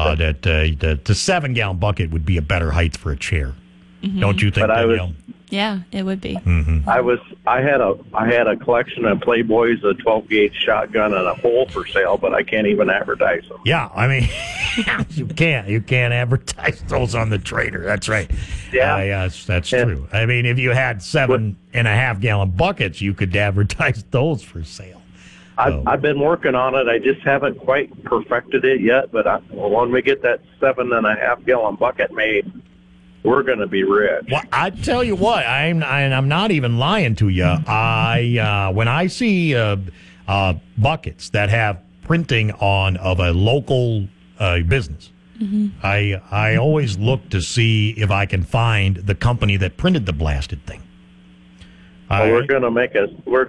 that the 7-gallon bucket would be a better height for a chair. Mm-hmm. Don't you think, Danielle? Yeah, it would be. Mm-hmm. I had a collection of Playboys, a 12-gauge shotgun, and a pole for sale, but I can't even advertise them. Yeah, I mean, you can't advertise those on the Trader. That's right. Yeah, that's true. I mean, if you had 7.5-gallon buckets, you could advertise those for sale. I've been working on it. I just haven't quite perfected it yet, but when we get that 7.5-gallon bucket made, we're going to be rich. Well, I tell you what, I'm not even lying to you. When I see buckets that have printing on of a local business, mm-hmm. I always look to see if I can find the company that printed the blasted thing. Well, we're going to make a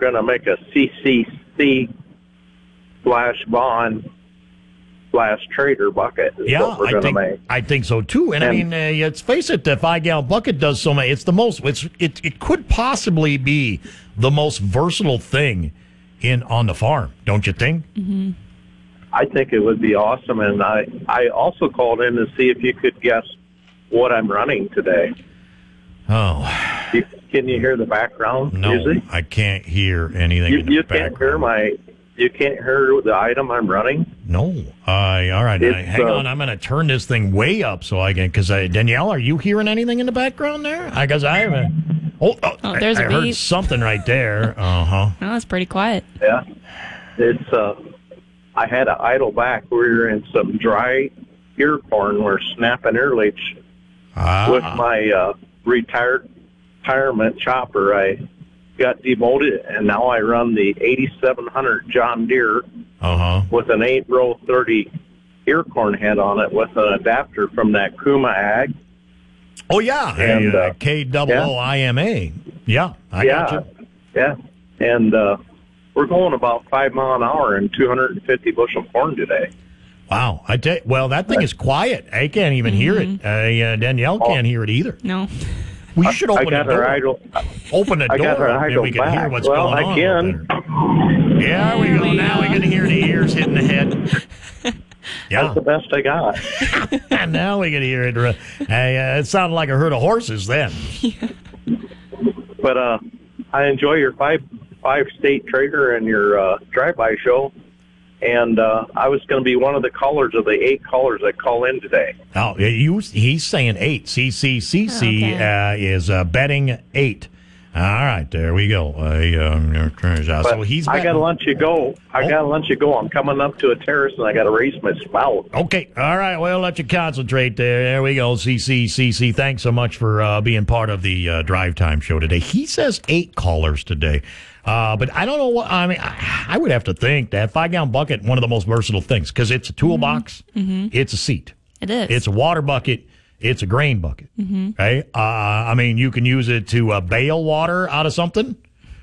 CCC /Bond /Trader bucket. Yeah, I think so too. And I mean, let's face it, the 5-gallon bucket does so much. It's the most. It could possibly be the most versatile thing on the farm, don't you think? Mm-hmm. I think it would be awesome. And I also called in to see if you could guess what I'm running today. Oh. Can you hear the background music? No, I can't hear anything. You can't hear You can't hear the item I'm running? No. All right. Hang on. I'm going to turn this thing way up so I can, because Danielle, are you hearing anything in the background there? Because I haven't. There's I heard something right there. Uh-huh. Oh, it's pretty quiet. Yeah. It's, I had to idle back. We were in some dry ear corn. We're snapping ear leech with my retirement chopper. I got demoted, and now I run the 8700 John Deere with an 8-row 30 ear corn head on it with an adapter from that Kuma Ag. Oh, yeah. And KOOIMA. Yeah, I got you. Yeah. And we're going about 5 miles an hour and 250 bushel corn today. Wow. Well, that thing is quiet. I can't even hear it. Danielle can't hear it either. No. We should open the door. Open the door, and we can hear what's going on. Again. Yeah, we go. Now we can hear the ears hitting the head. Yeah. That's the best I got. And now we can hear it. It sounded like a herd of horses then. But I enjoy your five-state trader and your drive-by show. And I was going to be one of the callers of the 8 callers that call in today. Oh, he's saying 8. CCCC is betting 8. All right, there we go. So he's. I got to let you go. I'm coming up to a terrace and I got to raise my spout. Okay, all right. Well, let you concentrate there. There we go. CCCC. Thanks so much for being part of the Drive Time show today. He says 8 callers today. But I don't know what, I mean, I would have to think that 5-gallon bucket, one of the most versatile things, because it's a toolbox, it's a seat. It is. It's a water bucket, it's a grain bucket. Right? I mean, you can use it to bail water out of something.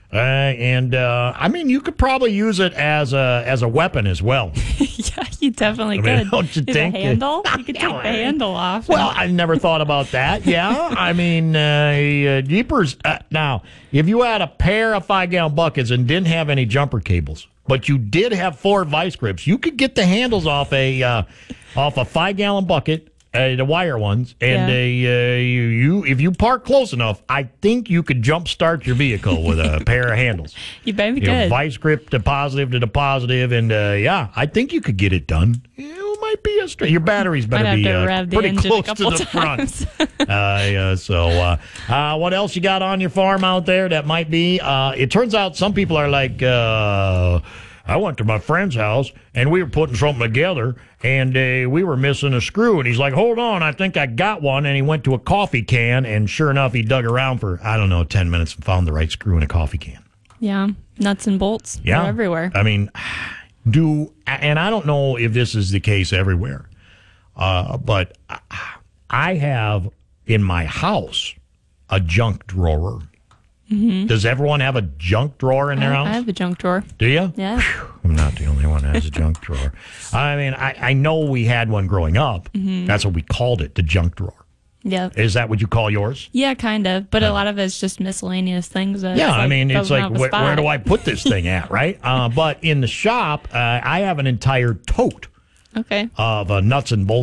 I mean, you could probably use it as a weapon as well. Yeah, you definitely could. Don't you think? A handle? You could take the handle off. Well, I never thought about that. Yeah, I mean, jeepers. Now, if you had a pair of 5-gallon buckets and didn't have any jumper cables, but you did have 4 vice grips, you could get the handles off a 5-gallon bucket. The wire ones, and if you park close enough, I think you could jump start your vehicle with a pair of handles. You better be good. Vice grip to the positive, and I think you could get it done. It might be a straight. Your batteries better be pretty close to the front. What else you got on your farm out there that might be? It turns out some people are like. I went to my friend's house, and we were putting something together, and we were missing a screw. And he's like, hold on, I think I got one. And he went to a coffee can, and sure enough, he dug around for, 10 minutes and found the right screw in a coffee can. Yeah, nuts and bolts. They're everywhere. I mean, and I don't know if this is the case everywhere, but I have in my house a junk drawer. Mm-hmm. Does everyone have a junk drawer in their house? I have a junk drawer. Do you? Yeah. Whew, I'm not the only one that has a junk drawer. I mean, I know we had one growing up. Mm-hmm. That's what we called it, the junk drawer. Yeah. Is that what you call yours? Yeah, kind of. But a lot of it's just miscellaneous things. I mean, it's like, where do I put this thing at, right? But in the shop, I have an entire tote of nuts and bolts.